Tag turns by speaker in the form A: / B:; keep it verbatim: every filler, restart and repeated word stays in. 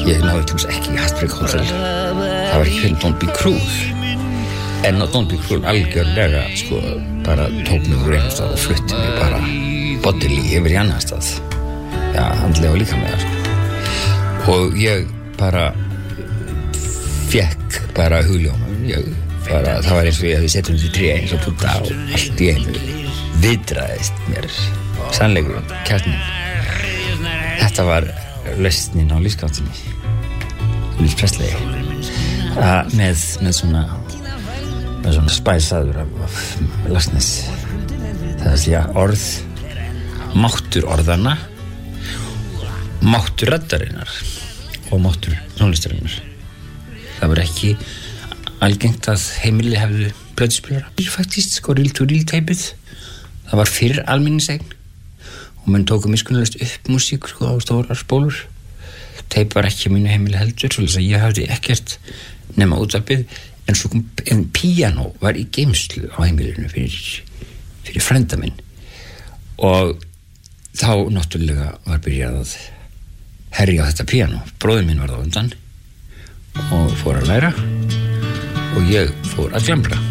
A: ég náði til þess ekki í Heartbreak Hotel, það var ekki fyrir Don't Be Cruel, en á Don't Be Cruel algjörlega sko bara tók mig úr einu stað og flutti mig bara bodily yfir í annan stað, já, andlega og líka með það sko. Og ég bara fekk bara hugljóma, ég bara, það var eins og ég hefði sett undir tré eins og putta og allt í einu viðraðist mér sannleikurinn, kjarninn. Þetta var lausnin á lífsgáttunni, Elvis Presley, að með, með svona með svona spæsaður af, af lastness, það er að segja orð, máttur orðana, máttur raddarinnar og máttur tónlistarinnar. Það var ekki algengt að heimili hefðu plötuspilara faktist, sko, reel to reel teipið, það var fyrir almenningseign og menn tóku miskunnarlegst upp músík sko á stórar spólur. Teip var ekki mínu heimili heldur, svolítið að ég hafði ekkert nema útvarpið, en svo kom en píanó var í geymslu á heimilinu fyrir, fyrir frænda minn, og þá náttúrulega var byrjað að herja á þetta píanó. Bróðir minn var þá undan og fór að læra og ég fór að glambra.